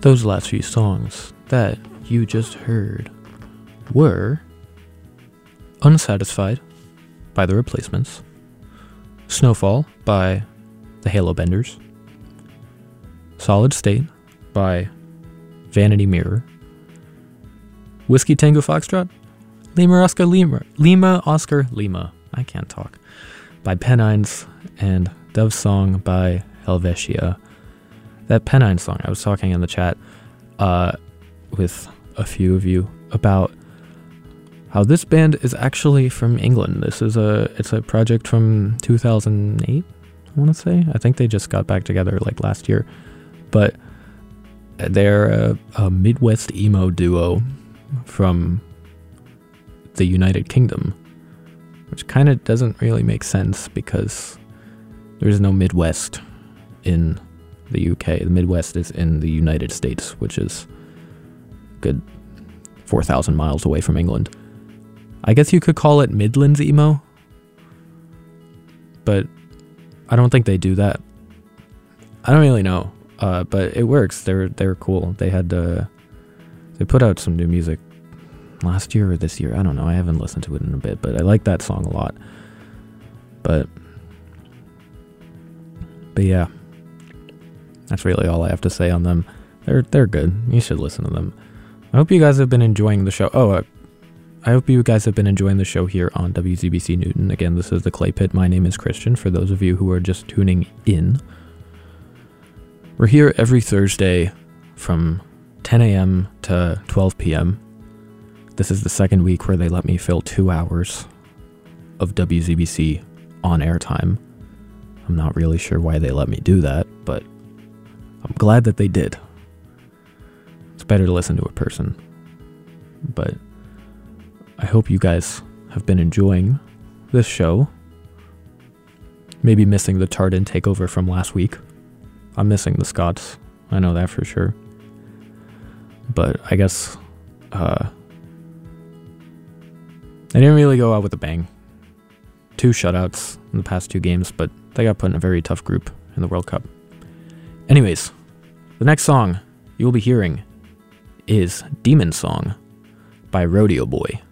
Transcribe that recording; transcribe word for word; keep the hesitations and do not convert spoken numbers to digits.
Those last few songs that you just heard were Unsatisfied by The Replacements, Snowfall by the Halo Benders, Solid State by Vanity Mirror, Whiskey Tango Foxtrot, Lima Oscar Lima, Lima Oscar Lima, I can't talk, by Pennines, and Dove Song by Helvetia. That Pennine song, I was talking in the chat uh, with a few of you about how this band is actually from England. This is a it's a project from two thousand eight, I want to say. I think they just got back together like last year. But they're a, a Midwest emo duo from the United Kingdom, which kind of doesn't really make sense because there's no Midwest in the U K. The Midwest is in the United States, which is a good four thousand miles away from England. I guess you could call it Midlands emo, but I don't think they do that. I don't really know, uh, but it works. They're they're cool. They had uh, they put out some new music last year or this year. I don't know. I haven't listened to it in a bit, but I like that song a lot. But but yeah, that's really all I have to say on them. They're they're good. You should listen to them. I hope you guys have been enjoying the show. Oh, uh, I hope you guys have been enjoying the show here on W Z B C Newton. Again, this is the Clay Pit. My name is Christian, for those of you who are just tuning in. We're here every Thursday from ten a.m. to twelve p.m. This is the second week where they let me fill two hours of W Z B C on air time. I'm not really sure why they let me do that, but I'm glad that they did. It's better to listen to a person. But I hope you guys have been enjoying this show. Maybe missing the Tardin takeover from last week. I'm missing the Scots. I know that for sure. But I guess uh, I didn't really go out with a bang. Two shutouts in the past two games, but they got put in a very tough group in the World Cup. Anyways, the next song you will be hearing is Demon Song by Rodeo Boy.